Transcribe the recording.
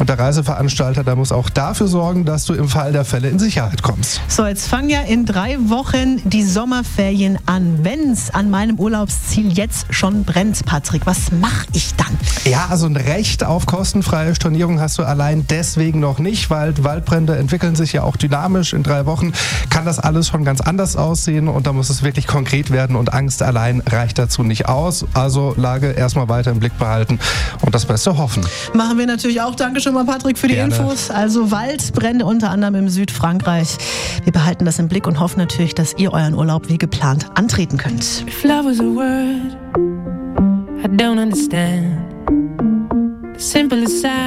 Und der Reiseveranstalter, der muss auch dafür sorgen, dass du im Fall der Fälle in Sicherheit kommst. So, jetzt fangen ja in 3 Wochen die Sommerferien an. Wenn's an meinem Urlaubsziel jetzt schon brennt, Patrick, was mache ich dann? Ja, also ein Recht auf kostenfreie Stornierung hast du allein deswegen noch nicht, weil Waldbrände entwickeln sich ja auch dynamisch. In 3 Wochen kann das alles schon ganz anders aussehen und da muss es wirklich konkret werden und Angst allein reicht dazu nicht aus. Also Lage erstmal weiter im Blick behalten und das Beste hoffen. Machen wir natürlich auch. Danke schon mal, Patrick, für die Gerne. Infos. Also Waldbrände unter anderem im Südfrankreich. Wir behalten das im Blick und hoffen natürlich, dass ihr euren Urlaub wie geplant antreten könnt. If love was a word I don't understand, the simplest